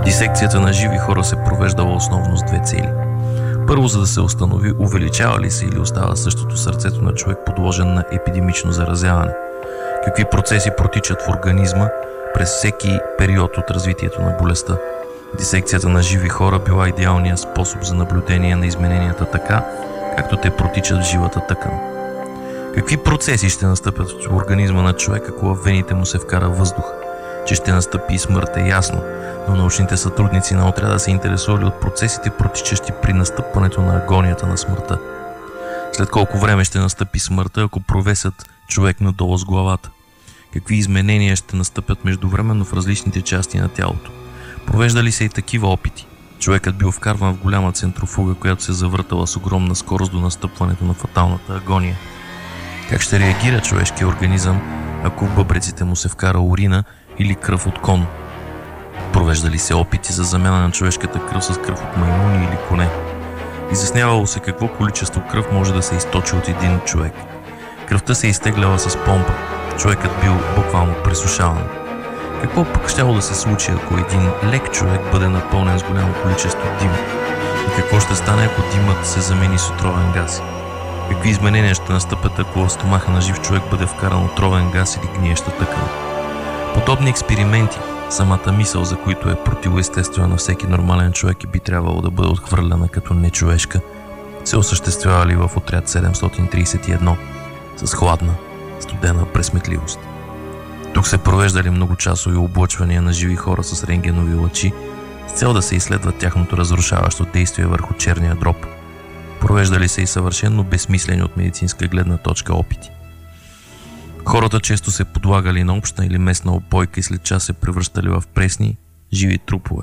Дисекцията на живи хора се провеждала основно с две цели. Първо, за да се установи увеличава ли се или остава същото сърцето на човек подложен на епидемично заразяване. Какви процеси протичат в организма през всеки период от развитието на болестта. Дисекцията на живи хора била идеалният способ за наблюдение на измененията така, както те протичат в живата тъкан. Какви процеси ще настъпят в организма на човек, ако в вените му се вкара въздух? Че ще настъпи смърт е ясно, но научните сътрудници на отряда се интересували от процесите, протичащи при настъпването на агонията на смъртта. След колко време ще настъпи смъртта, ако провесят човек надолу с главата? Какви изменения ще настъпят междувременно в различните части на тялото? Провеждали се и такива опити. Човекът бил вкарван в голяма центрофуга, която се завъртала с огромна скорост до настъпването на фаталната агония. Как ще реагира човешкият организъм, ако в бъбреците му се вкара урина или кръв от кон? Провеждали се опити за замяна на човешката кръв с кръв от маймуни или коне. Изяснявало се какво количество кръв може да се източи от един човек. Кръвта се изтегляла с помпа. Човекът бил буквално пресушаван. Какво пък щяло да се случи, ако един лек човек бъде напълнен с голямо количество дим? И какво ще стане, ако димът се замени с отровен газ? Какви изменения ще настъпят, ако в стомаха на жив човек бъде вкаран отровен газ или гниеща тъкан? Подобни експерименти, самата мисъл, за които е противоестествена на всеки нормален човек и би трябвало да бъде отхвърляна като нечовешка, се осъществявали в отряд 731 с хладна, студена пресметливост. Тук се провеждали многочасови облъчвания на живи хора с рентгенови лъчи с цел да се изследва тяхното разрушаващо действие върху черния дроб. Провеждали се и съвършено безсмислени от медицинска гледна точка опити. Хората често се подлагали на обща или местна опойка и след час се превръщали в пресни, живи трупове.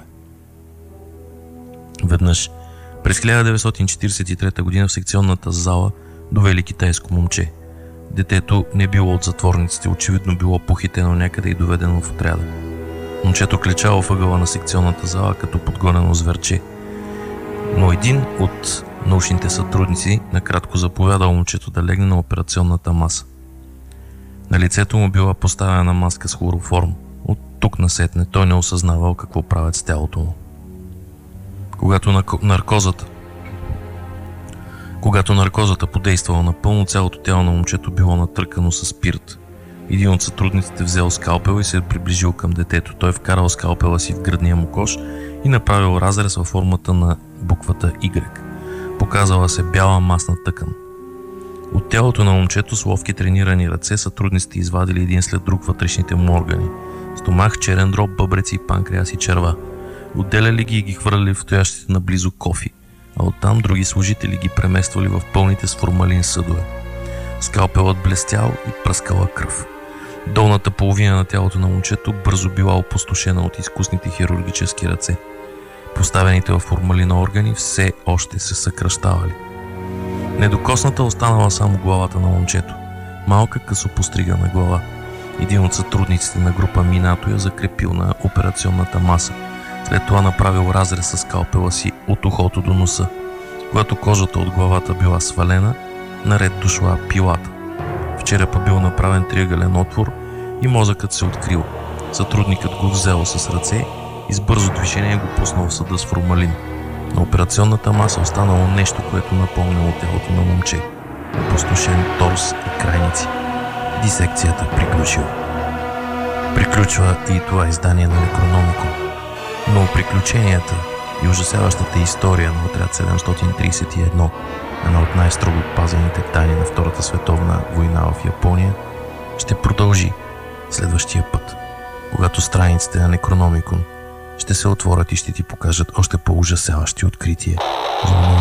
Веднъж, през 1943 г. в секционната зала довели китайско момче. Детето не било от затворниците, очевидно било похитено някъде и доведено в отряда. Момчето клечало въгъла на секционната зала като подгонено зверче. Но един от научните сътрудници накратко заповядал момчето да легне на операционната маса. На лицето му била поставена маска с хлороформ. От тук насетне той не осъзнавал какво правят с тялото му. Когато наркозата подействала напълно, цялото тяло на момчето било натъркано със спирт. Един от сътрудниците взел скалпел и се приближил към детето. Той вкарал скалпела си в гръдния му кош и направил разрез във формата на буквата Y. Показала се бяла масна тъкан. От тялото на момчето с ловки тренирани ръце сътрудниците извадили един след друг вътрешните му органи. Стомах, черен дроб, бъбреци, панкреас и черва. Отделяли ги и ги хвърляли в стоящите наблизо кофи, а оттам други служители ги премествали в пълните с формалин съдове. Скалпелът блестял и пръскала кръв. Долната половина на тялото на момчето бързо била опустошена от изкусните хирургически ръце. Поставените в формалина органи все още се съкръщавали. Недокосната останала само главата на момчето. Малка късопостригана глава. Един от сътрудниците на група Минато я закрепил на операционната маса. След това направил разрез с скалпела си от ухото до носа. Когато кожата от главата била свалена, наред дошла пилата. В черепа бил направен триъгълен отвор и мозъкът се открил. Сътрудникът го взел с ръце и с бързо движение го пуснал в съда с формалин. На операционната маса останало нещо, което напомняло тялото на момче. Опустошен торс и крайници. Дисекцията приключила. Приключва и това издание на Некрономикон. Но приключенията и ужасяващата история на отряд 731, една от най-строго пазените тайни на Втората световна война в Япония, ще продължи следващия път, когато страниците на Некрономикон ще се отворят и ще ти покажат още по-ужасяващи открития.